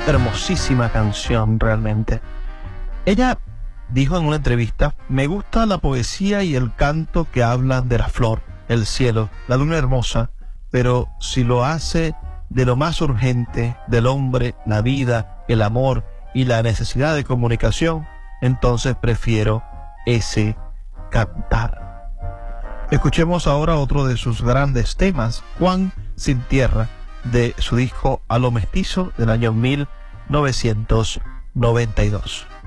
hermosísima canción realmente. Ella dijo en una entrevista: me gusta la poesía y el canto que hablan de la flor, el cielo, la luna hermosa, pero si lo hace de lo más urgente del hombre, la vida, el amor y la necesidad de comunicación, entonces prefiero ese cantar. Escuchemos ahora otro de sus grandes temas, Juan sin tierra, de su disco A lo Mestizo del año 1992.